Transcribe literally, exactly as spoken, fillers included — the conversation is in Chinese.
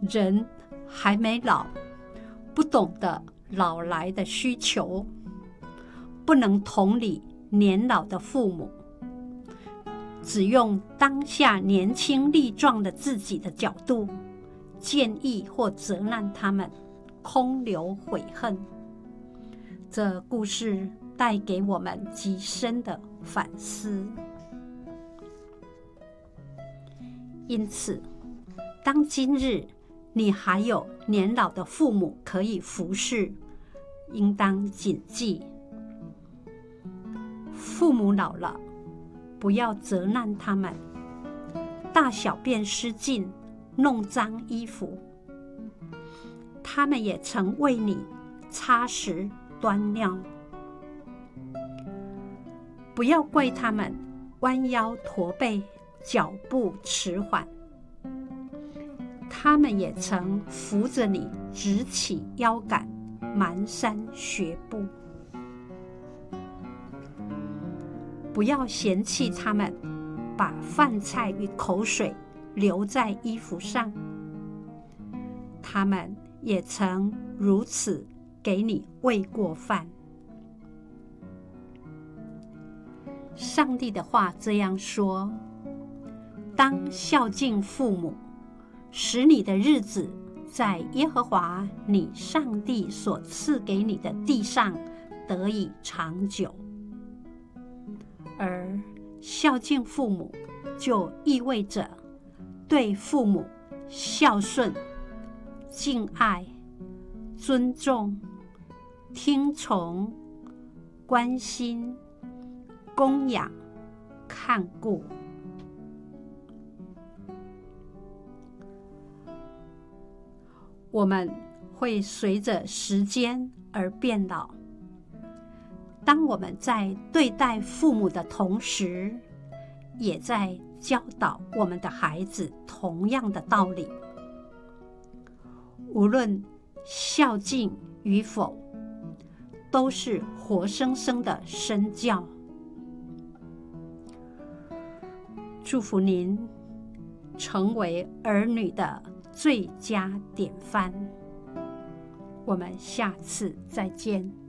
人还没老，不懂得老来的需求，不能同理年老的父母，只用当下年轻力壮的自己的角度建议或责难他们，空留悔恨。这故事带给我们极深的反思。因此，当今日你还有年老的父母可以服侍，应当谨记，父母老了，不要责难他们，大小便失禁，弄脏衣服，他们也曾为你擦拭端尿。不要怪他们弯腰驼背，脚步迟缓，他们也曾扶着你直起腰杆，蹒跚学步。不要嫌弃他们把饭菜与口水留在衣服上，他们也曾如此给你喂过饭。上帝的话这样说：当孝敬父母，使你的日子在耶和华你上帝所赐给你的地上得以长久。而孝敬父母就意味着对父母孝顺、敬爱、尊重、听从、关心、供养、看顾。我们会随着时间而变老，当我们在对待父母的同时，也在教导我们的孩子同样的道理。无论孝敬与否，都是活生生的身教。祝福您成为儿女的最佳典范。我们下次再见。